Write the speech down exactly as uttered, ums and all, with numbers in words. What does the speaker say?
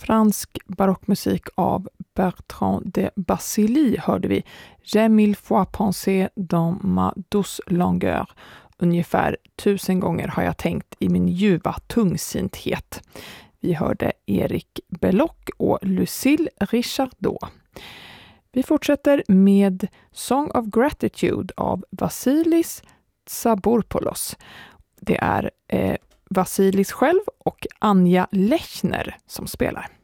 Fransk barockmusik av Bertrand de Basilly hörde vi J'ai mille fois pensé dans ma douce langueur. Ungefär tusen gånger har jag tänkt i min ljuva tungsinthet. Vi hörde Erik Belloc och Lucille Richardot. Vi fortsätter med Song of Gratitude av Vasilis Tsabourpoulos. Det är eh, Vasilis själv och Anja Lechner som spelar.